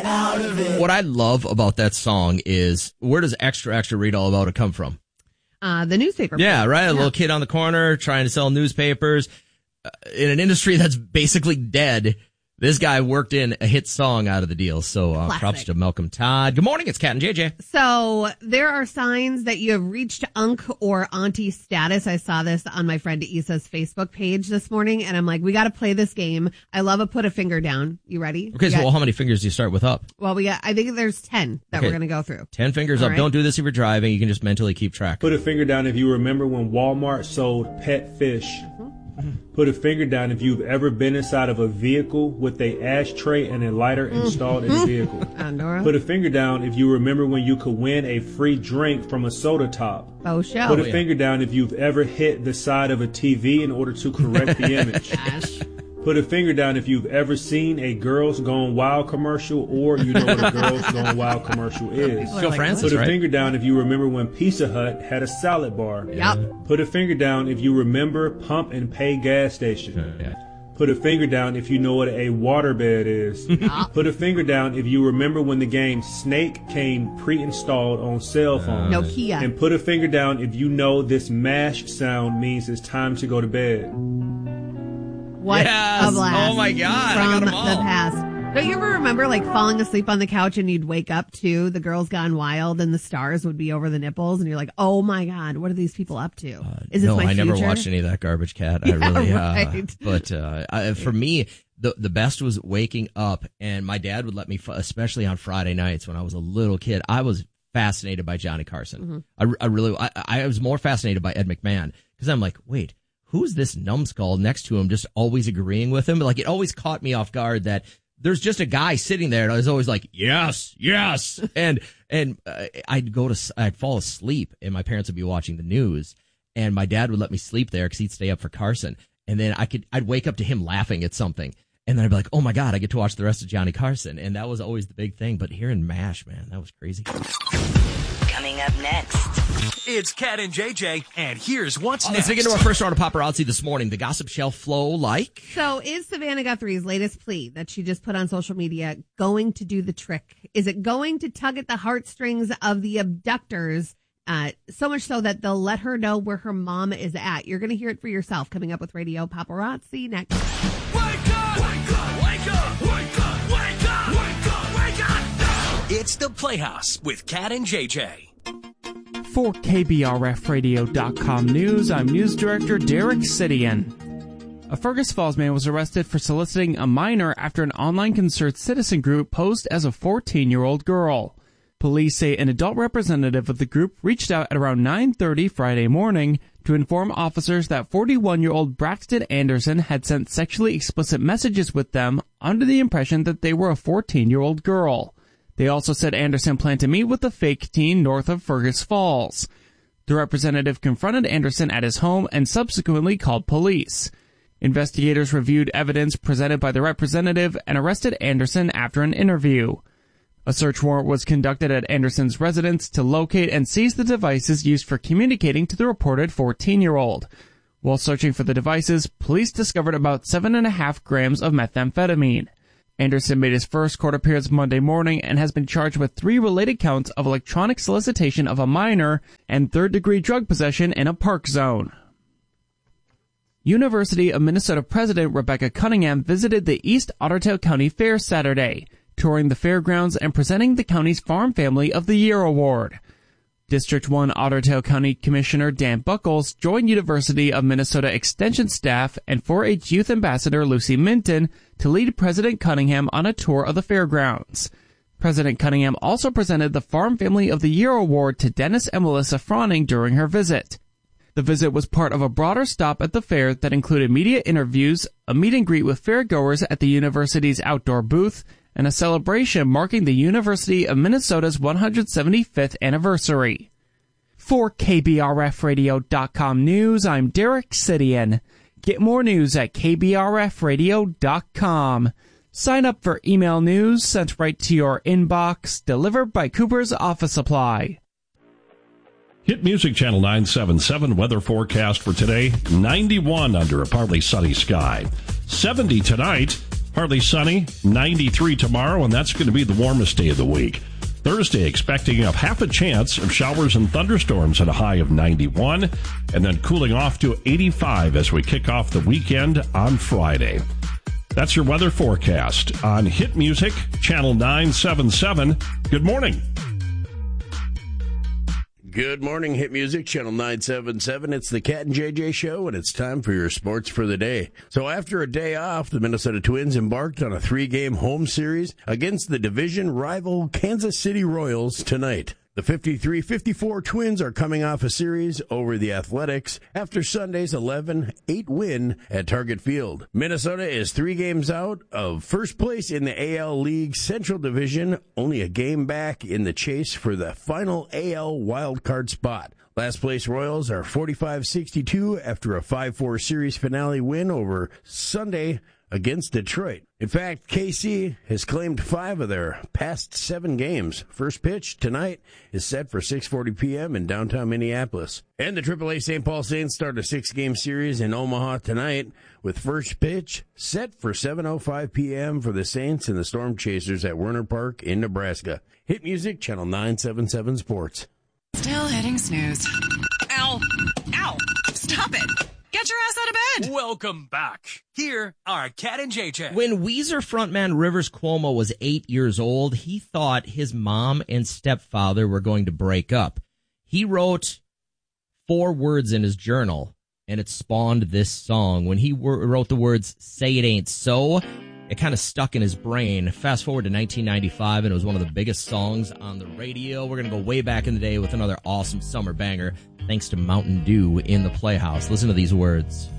out of it. What I love about that song is, where does Extra Extra Read All About It come from? The newspaper. Yeah, right? A little kid on the corner trying to sell newspapers. In an industry that's basically dead, this guy worked in a hit song out of the deal. So props to Malcolm Todd. Good morning, it's Kat and JJ. So there are signs that you have reached Unc or Auntie status. I saw this on my friend Issa's Facebook page this morning, and I'm like, we got to play this game. I love a put a finger down. You ready? Okay, so how many fingers do you start with up? Well, I think there's 10 that we're going to go through. 10 fingers up. Right. Don't do this if you're driving. You can just mentally keep track. Put a finger down if you remember when Walmart sold pet fish. Put a finger down if you've ever been inside of a vehicle with a ashtray and a lighter installed in the vehicle. Put a finger down if you remember when you could win a free drink from a soda top. Oh, show. Put a finger down if you've ever hit the side of a TV in order to correct the image. Put a finger down if you've ever seen a Girls Gone Wild commercial, or you know what a Girls Gone Wild commercial is. Joe Francis, Put a finger down if you remember when Pizza Hut had a salad bar. Yep. Put a finger down if you remember Pump and Pay gas station. Put a finger down if you know what a waterbed is. Put a finger down if you remember when the game Snake came pre-installed on cell phones. Nokia. And put a finger down if you know this MASH sound means it's time to go to bed. What a blast. Oh my God. From I got them the all. past. Don't you ever remember falling asleep on the couch and you'd wake up to the Girls Gone Wild and the stars would be over the nipples and you're like, oh my God, what are these people up to? Is this no, my I never future? watched any of that garbage, Cat. Right. But for me, the best was waking up, and my dad would let me, especially on Friday nights when I was a little kid, I was fascinated by Johnny Carson. I was more fascinated by Ed McMahon, because I'm like, wait, who's this numbskull next to him just always agreeing with him? Like, it always caught me off guard that there's just a guy sitting there, and I was always like, yes, yes. and I'd fall asleep, and my parents would be watching the news, and my dad would let me sleep there because he'd stay up for Carson. And then I'd wake up to him laughing at something. And then I'd be like, oh my God, I get to watch the rest of Johnny Carson. And that was always the big thing. But hearing MASH, man, that was crazy. Coming up next, it's Kat and JJ, and here's what's next. Let's dig into our first round of paparazzi this morning. The gossip shall flow like. So is Savannah Guthrie's latest plea that she just put on social media going to do the trick? Is it going to tug at the heartstrings of the abductors, so much so that they'll let her know where her mom is at? You're going to hear it for yourself coming up with Radio Paparazzi next. Wake up! Wake up! Wake up! Wake up! Wake up! Wake up! Wake up! It's The Playhouse with Kat and JJ. For KBRFradio.com News, I'm News Director Derek Sidian. A Fergus Falls man was arrested for soliciting a minor after an online concerned citizen group posed as a 14-year-old girl. Police say an adult representative of the group reached out at around 9:30 Friday morning to inform officers that 41-year-old Braxton Anderson had sent sexually explicit messages with them under the impression that they were a 14-year-old girl. They also said Anderson planned to meet with the fake teen north of Fergus Falls. The representative confronted Anderson at his home and subsequently called police. Investigators reviewed evidence presented by the representative and arrested Anderson after an interview. A search warrant was conducted at Anderson's residence to locate and seize the devices used for communicating to the reported 14-year-old. While searching for the devices, police discovered about 7.5 grams of methamphetamine. Anderson made his first court appearance Monday morning and has been charged with 3 related counts of electronic solicitation of a minor and third-degree drug possession in a park zone. University of Minnesota President Rebecca Cunningham visited the East Ottertail County Fair Saturday, touring the fairgrounds and presenting the county's Farm Family of the Year Award. District 1 Ottertail County Commissioner Dan Buckles joined University of Minnesota Extension staff and 4-H Youth Ambassador Lucy Minton to lead President Cunningham on a tour of the fairgrounds. President Cunningham also presented the Farm Family of the Year Award to Dennis and Melissa Froning during her visit. The visit was part of a broader stop at the fair that included media interviews, a meet and greet with fairgoers at the university's outdoor booth, and a celebration marking the University of Minnesota's 175th anniversary. For KBRFradio.com News, I'm Derek Sidian. Get more news at KBRFradio.com. Sign up for email news sent right to your inbox, delivered by Cooper's Office Supply. Hit Music Channel 977 weather forecast for today, 91 under a partly sunny sky. 70 tonight. Partly sunny, 93 tomorrow, and that's going to be the warmest day of the week. Thursday, expecting a half a chance of showers and thunderstorms at a high of 91, and then cooling off to 85 as we kick off the weekend on Friday. That's your weather forecast on Hit Music, Channel 977. Good morning. Good morning, Hit Music, Channel 977. It's the Cat and JJ Show, and it's time for your sports for the day. So after a day off, the Minnesota Twins embarked on a 3-game home series against the division rival Kansas City Royals tonight. The 53-54 Twins are coming off a series over the Athletics after Sunday's 11-8 win at Target Field. Minnesota is 3 games out of first place in the AL League Central Division, only a game back in the chase for the final AL wildcard spot. Last place Royals are 45-62 after a 5-4 series finale win over Sunday against Detroit. In fact, KC has claimed 5 of their past 7 games. First pitch tonight is set for 6:40 p.m. in downtown Minneapolis. And the AAA St. Paul Saints start a 6-game series in Omaha tonight with first pitch set for 7:05 p.m. for the Saints and the Storm Chasers at Werner Park in Nebraska. Hit Music, Channel 977 Sports. Still hitting snooze. Ow. Ow. Stop it. Get your ass out of bed. Welcome back. Here are Cat and JJ. When Weezer frontman Rivers Cuomo was 8 years old, he thought his mom and stepfather were going to break up. He wrote 4 words in his journal, and it spawned this song. When he wrote the words, "Say It Ain't So," it kind of stuck in his brain. Fast forward to 1995, and it was one of the biggest songs on the radio. We're going to go way back in the day with another awesome summer banger, thanks to Mountain Dew in the Playhouse. Listen to these words.